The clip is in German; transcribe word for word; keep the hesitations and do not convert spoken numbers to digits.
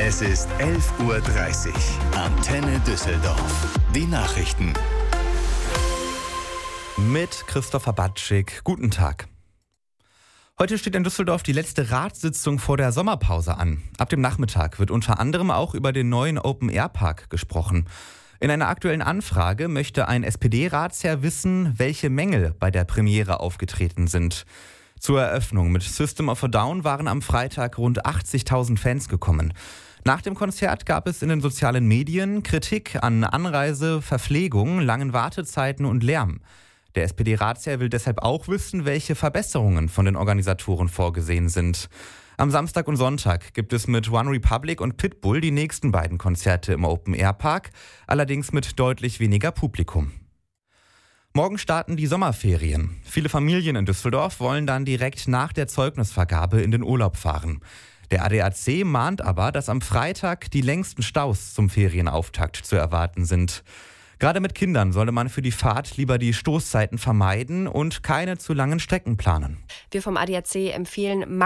Es ist elf Uhr dreißig. Antenne Düsseldorf. Die Nachrichten. Mit Christopher Batschik. Guten Tag. Heute steht in Düsseldorf die letzte Ratssitzung vor der Sommerpause an. Ab dem Nachmittag wird unter anderem auch über den neuen Open-Air-Park gesprochen. In einer aktuellen Anfrage möchte ein S P D-Ratsherr wissen, welche Mängel bei der Premiere aufgetreten sind. Zur Eröffnung mit System of a Down waren am Freitag rund achtzigtausend Fans gekommen. Nach dem Konzert gab es in den sozialen Medien Kritik an Anreise, Verpflegung, langen Wartezeiten und Lärm. Der S P D-Ratsherr will deshalb auch wissen, welche Verbesserungen von den Organisatoren vorgesehen sind. Am Samstag und Sonntag gibt es mit One Republic und Pitbull die nächsten beiden Konzerte im Open-Air-Park, allerdings mit deutlich weniger Publikum. Morgen starten die Sommerferien. Viele Familien in Düsseldorf wollen dann direkt nach der Zeugnisvergabe in den Urlaub fahren. Der A D A C mahnt aber, dass am Freitag die längsten Staus zum Ferienauftakt zu erwarten sind. Gerade mit Kindern solle man für die Fahrt lieber die Stoßzeiten vermeiden und keine zu langen Strecken planen. Wir vom A D A C empfehlen